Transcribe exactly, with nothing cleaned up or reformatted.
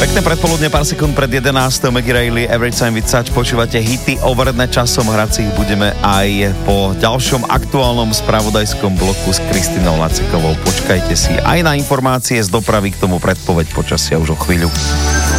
Pekné predpoludne, pár sekúnd pred jedenástou Maggie Reilly, Every Time We Touch, počúvate hity overené časom, hrať si ich budeme aj po ďalšom aktuálnom spravodajskom bloku s Kristinou Lacikovou. Počkajte si aj na informácie z dopravy, k tomu predpoveď počasia už o chvíľu.